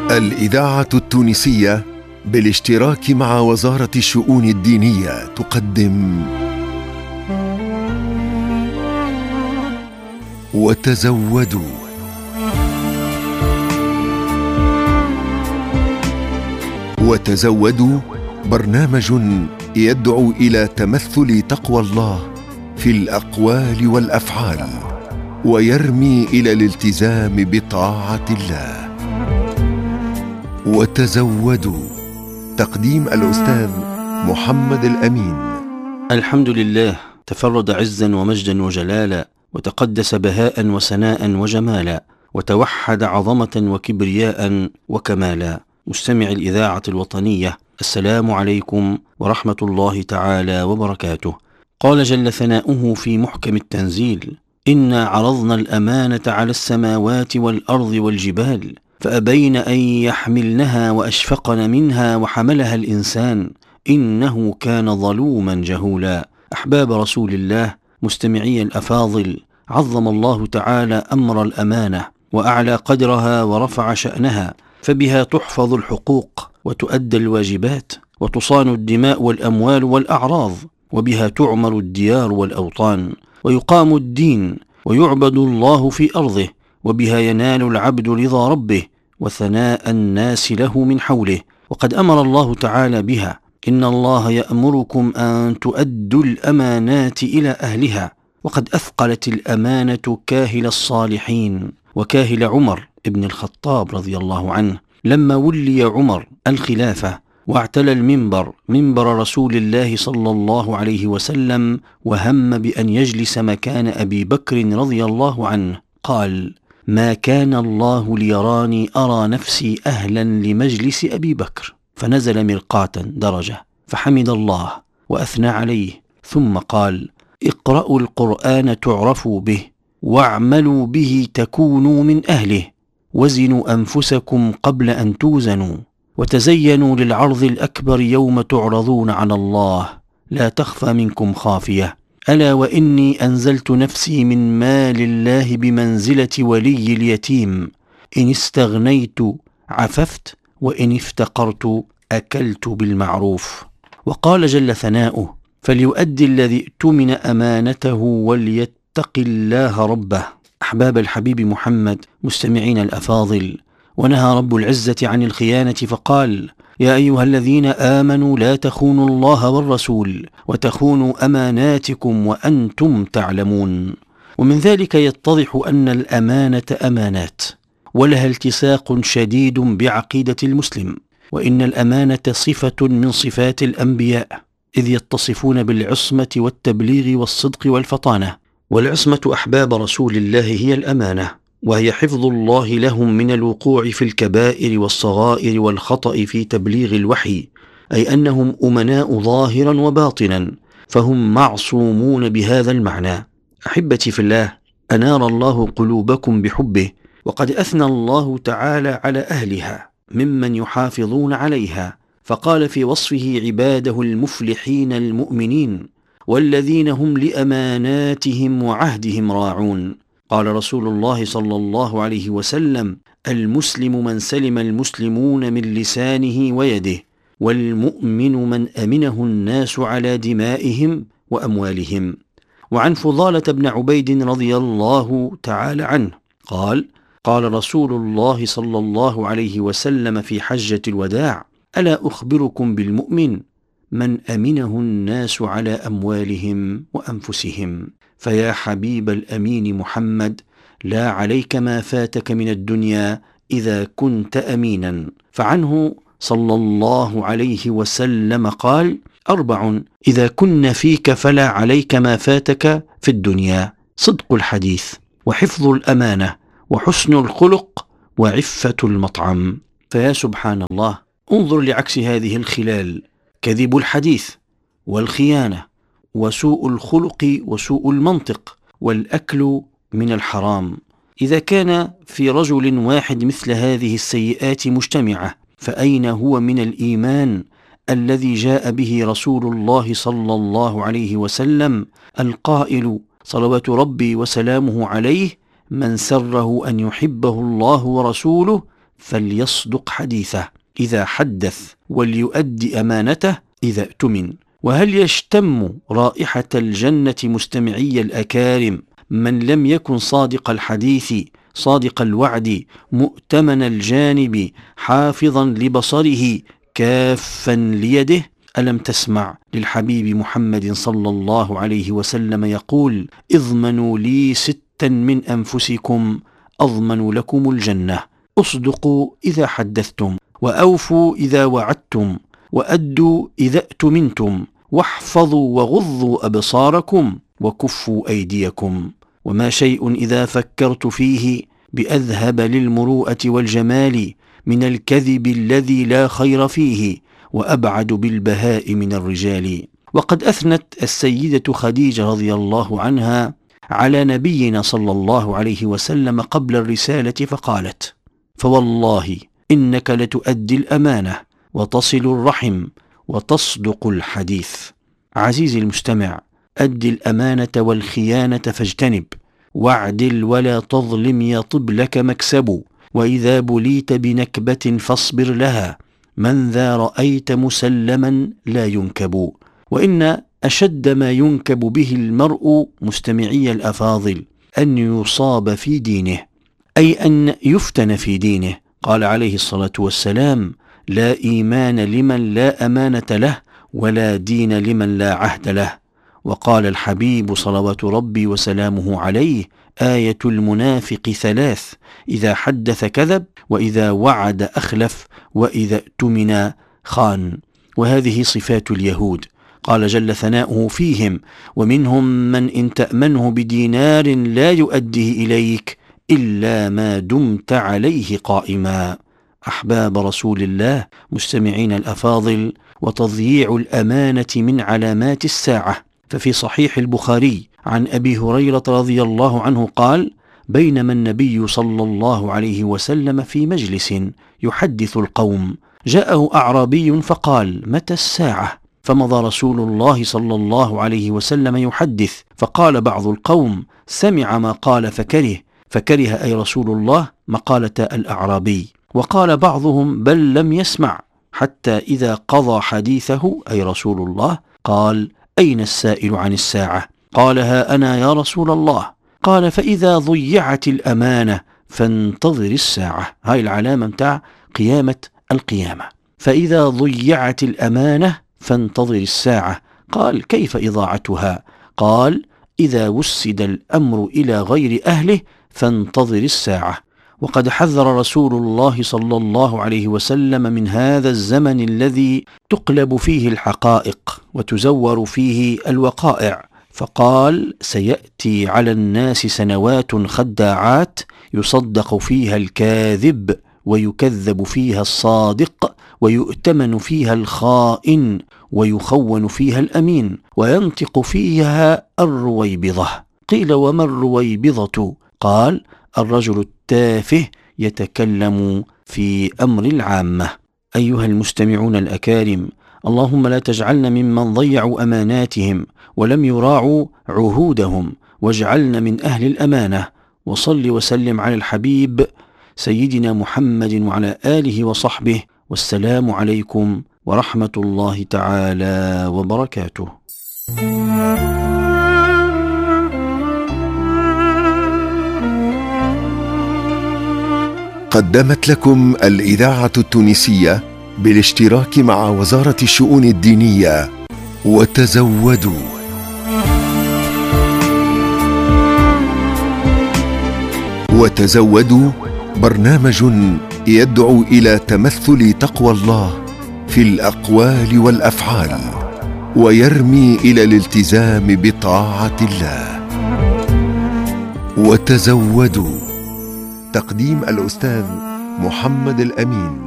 الإذاعة التونسية بالاشتراك مع وزارة الشؤون الدينية تقدم وتزودوا. وتزودوا برنامج يدعو إلى تمثل تقوى الله في الأقوال والأفعال، ويرمي إلى الالتزام بطاعة الله. وتزودوا، تقديم الأستاذ محمد الأمين. الحمد لله، تفرد عزا ومجدا وجلالا، وتقدس بهاء وسناء وجمالا، وتوحد عظمة وكبرياء وكمالا. مستمع الإذاعة الوطنية، السلام عليكم ورحمة الله تعالى وبركاته. قال جل ثناؤه في محكم التنزيل: إنا عرضنا الأمانة على السماوات والأرض والجبال فأبين أن يحملنها وأشفقن منها وحملها الإنسان إنه كان ظلوما جهولا. أحباب رسول الله، مستمعي الأفاضل، عظم الله تعالى أمر الأمانة وأعلى قدرها ورفع شأنها، فبها تحفظ الحقوق وتؤدى الواجبات وتصان الدماء والأموال والأعراض، وبها تعمر الديار والأوطان ويقام الدين ويعبد الله في أرضه، وبها ينال العبد رضا ربه وثناء الناس له من حوله. وقد أمر الله تعالى بها: إن الله يأمركم أن تؤدوا الأمانات إلى أهلها. وقد أثقلت الأمانة كاهل الصالحين وكاهل عمر ابن الخطاب رضي الله عنه لما ولي عمر الخلافة واعتلى المنبر، منبر رسول الله صلى الله عليه وسلم، وهم بأن يجلس مكان أبي بكر رضي الله عنه. قال: ما كان الله ليراني أرى نفسي أهلا لمجلس أبي بكر. فنزل مرقاة درجة فحمد الله وأثنى عليه، ثم قال: اقرأوا القرآن تعرفوا به، واعملوا به تكونوا من أهله، وزنوا أنفسكم قبل أن توزنوا، وتزينوا للعرض الأكبر يوم تعرضون على الله، لا تخفى منكم خافية. ألا وإني أنزلت نفسي من مال الله بمنزلة ولي اليتيم، إن استغنيت عففت، وإن افتقرت أكلت بالمعروف. وقال جل ثناؤه: فليؤدي الذي اؤتمن أمانته وليتق الله ربه. أحباب الحبيب محمد، مستمعين الأفاضل، ونهى رب العزة عن الخيانة فقال: يا أيها الذين آمنوا لا تخونوا الله والرسول وتخونوا أماناتكم وأنتم تعلمون. ومن ذلك يتضح أن الأمانة أمانات، ولها التصاق شديد بعقيدة المسلم، وإن الأمانة صفة من صفات الأنبياء، إذ يتصفون بالعصمة والتبليغ والصدق والفطانة. والعصمة أحباب رسول الله هي الأمانة، وهي حفظ الله لهم من الوقوع في الكبائر والصغائر والخطأ في تبليغ الوحي، أي أنهم أمناء ظاهرا وباطنا، فهم معصومون بهذا المعنى. أحبتي في الله، أنار الله قلوبكم بحبه، وقد أثنى الله تعالى على أهلها ممن يحافظون عليها، فقال في وصفه عباده المفلحين المؤمنين: والذين هم لأماناتهم وعهدهم راعون. قال رسول الله صلى الله عليه وسلم: المسلم من سلم المسلمون من لسانه ويده، والمؤمن من أمنه الناس على دمائهم وأموالهم. وعن فضالة بن عبيد رضي الله تعالى عنه قال: قال رسول الله صلى الله عليه وسلم في حجة الوداع: ألا أخبركم بالمؤمن من أمنه الناس على أموالهم وأنفسهم. فيا حبيب الأمين محمد، لا عليك ما فاتك من الدنيا إذا كنت أمينا. فعنه صلى الله عليه وسلم قال: 4 إذا كن فيك فلا عليك ما فاتك في الدنيا: صدق الحديث، وحفظ الأمانة، وحسن الخلق، وعفة المطعم. فيا سبحان الله، انظر لعكس هذه الخلال: كذب الحديث، والخيانة، وسوء الخلق، وسوء المنطق، والأكل من الحرام. إذا كان في رجل واحد مثل هذه السيئات مجتمعة، فأين هو من الإيمان الذي جاء به رسول الله صلى الله عليه وسلم القائل صلوات ربي وسلامه عليه: من سره أن يحبه الله ورسوله فليصدق حديثه إذا حدث وليؤدي أمانته إذا اؤتمن. وهل يشتم رائحة الجنة مستمعي الأكارم من لم يكن صادق الحديث صادق الوعد مؤتمن الجانب حافظا لبصره كافا ليده؟ ألم تسمع للحبيب محمد صلى الله عليه وسلم يقول: اضمنوا لي 6 من أنفسكم أضمن لكم الجنة: اصدقوا إذا حدثتم، وأوفوا إذا وعدتم، وأدوا إذا اؤتمنتم، واحفظوا وغضوا أبصاركم، وكفوا أيديكم. وما شيء إذا فكرت فيه بأذهب للمروءة والجمال من الكذب الذي لا خير فيه، وأبعد بالبهاء من الرجال. وقد أثنت السيدة خديجة رضي الله عنها على نبينا صلى الله عليه وسلم قبل الرسالة فقالت: فوالله إنك لتؤدي الأمانة وتصل الرحم وتصدق الحديث. عزيزي المستمع، أد الأمانة والخيانة فاجتنب، واعدل ولا تظلم يطب لك مكسب، وإذا بليت بنكبة فاصبر لها، من ذا رأيت مسلما لا ينكب. وإن أشد ما ينكب به المرء مستمعي الأفاضل أن يصاب في دينه، أي أن يفتن في دينه. قال عليه الصلاة والسلام: لا إيمان لمن لا أمانة له، ولا دين لمن لا عهد له. وقال الحبيب صلوات ربي وسلامه عليه: آية المنافق 3: إذا حدث كذب، وإذا وعد أخلف، وإذا اؤتمن خان. وهذه صفات اليهود. قال جل ثناؤه فيهم: ومنهم من إن تأمنه بدينار لا يؤديه إليك إلا ما دمت عليه قائما. أحباب رسول الله مستمعين الأفاضل، وتضييع الأمانة من علامات الساعة. ففي صحيح البخاري عن أبي هريرة رضي الله عنه قال: بينما النبي صلى الله عليه وسلم في مجلس يحدث القوم، جاءه أعرابي فقال: متى الساعة؟ فمضى رسول الله صلى الله عليه وسلم يحدث، فقال بعض القوم: سمع ما قال فكره أي رسول الله مقالة الأعرابي. وقال بعضهم: بل لم يسمع، حتى إذا قضى حديثه أي رسول الله قال: أين السائل عن الساعة؟ قال: ها أنا يا رسول الله. قال: فإذا ضيعت الأمانة فانتظر الساعة. هاي العلامة متاع قيامة القيامة. فإذا ضيعت الأمانة فانتظر الساعة. قال: كيف إضاعتها؟ قال: إذا وسد الأمر إلى غير أهله فانتظر الساعة. وقد حذر رسول الله صلى الله عليه وسلم من هذا الزمن الذي تقلب فيه الحقائق وتزور فيه الوقائع، فقال: سيأتي على الناس سنوات خداعات يصدق فيها الكاذب ويكذب فيها الصادق، ويؤتمن فيها الخائن ويخون فيها الأمين، وينطق فيها الرويبضة. قيل: وما الرويبضة؟ قال: الرجل التافه يتكلم في أمر العامة. أيها المستمعون الأكارم، اللهم لا تجعلنا ممن ضيعوا أماناتهم ولم يراعوا عهودهم، واجعلنا من أهل الأمانة. وصل وسلم على الحبيب سيدنا محمد وعلى آله وصحبه، والسلام عليكم ورحمة الله تعالى وبركاته. قدمت لكم الإذاعة التونسية بالاشتراك مع وزارة الشؤون الدينية وتزودوا. وتزودوا برنامج يدعو إلى تمثل تقوى الله في الأقوال والأفعال، ويرمي إلى الالتزام بطاعة الله. وتزودوا، تقديم الأستاذ محمد الأمين.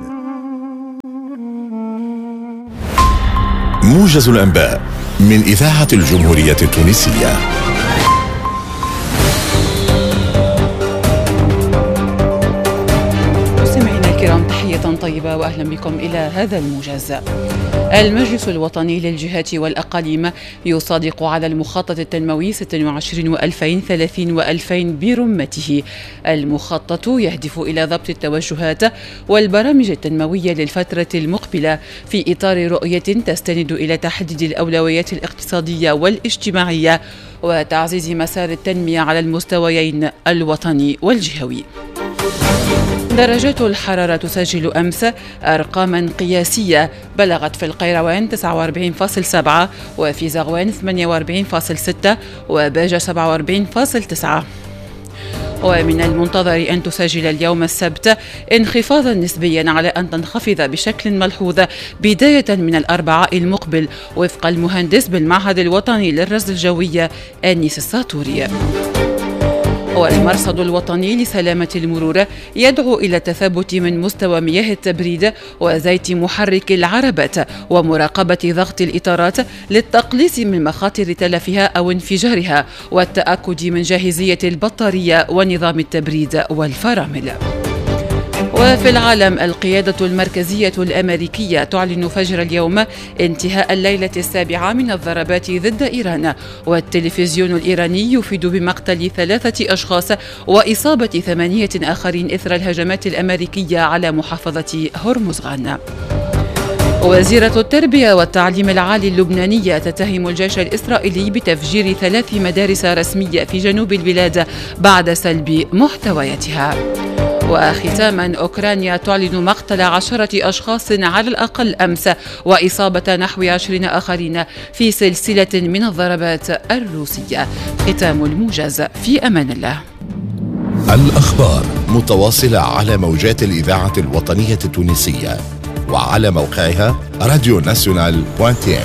موجز الأنباء من إذاعة الجمهورية التونسية. مستمعينا الكرام، تحية ليلة طيبة وأهلا بكم إلى هذا الموجز. المجلس الوطني للجهات والأقاليم يصادق على المخطط التنموي 26 و2030 و2000 برمته. المخطط يهدف إلى ضبط التوجهات والبرامج التنموية للفترة المقبلة في إطار رؤية تستند إلى تحديد الأولويات الاقتصادية والاجتماعية وتعزيز مسار التنمية على المستويين الوطني والجهوي. درجات الحرارة تسجل أمس أرقاما قياسية بلغت في القيروان 49.7 وفي زغوان 48.6 وباجة 47.9. ومن المنتظر أن تسجل اليوم السبت انخفاضا نسبيا على أن تنخفض بشكل ملحوظ بداية من الأربعاء المقبل وفق المهندس بالمعهد الوطني للرصد الجوي آنيس الساطوري. والمرصد الوطني لسلامة المرور يدعو إلى التثبت من مستوى مياه التبريد وزيت محرك العربات ومراقبة ضغط الإطارات للتقليص من مخاطر تلفها أو انفجارها والتأكد من جاهزية البطارية ونظام التبريد والفرامل. وفي العالم، القيادة المركزية الأمريكية تعلن فجر اليوم انتهاء الليلة السابعة من الضربات ضد إيران، والتلفزيون الإيراني يفيد بمقتل 3 أشخاص وإصابة 8 آخرين إثر الهجمات الأمريكية على محافظة هرمزغان. وزيرة التربية والتعليم العالي اللبنانية تتهم الجيش الإسرائيلي بتفجير 3 مدارس رسمية في جنوب البلاد بعد سلب محتوياتها. وختاما، أوكرانيا تعلن مقتل 10 أشخاص على الأقل أمس وإصابة نحو 20 آخرين في سلسلة من الضربات الروسية. ختام الموجز، في أمان الله. الأخبار متواصلة على موجات الإذاعة الوطنية التونسية وعلى موقعها radionational.tn.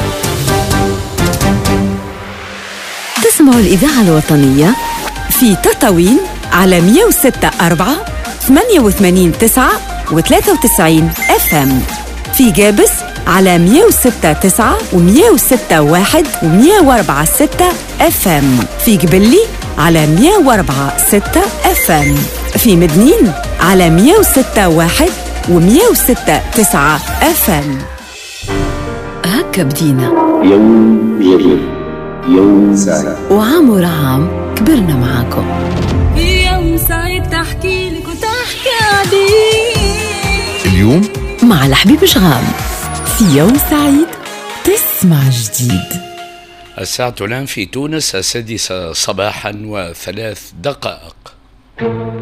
تسمع الإذاعة الوطنية في تطاوين على 106.4 88.9 و93 FM، في جابس على 106.9 و106.1 و104.6 FM، في جبلي على 104.6 FM، في مدنين على 106.1 و106.9 FM. هكا بدينا يوم جديد، يوم سعيد، وعام عام كبرنا معاكم. يوم سعيد تحكي لك وتحكي عليك. اليوم مع الحبيب شغام في يوم سعيد تسمع جديد. الساعة الآن في تونس 6 صباحا و3 دقائق.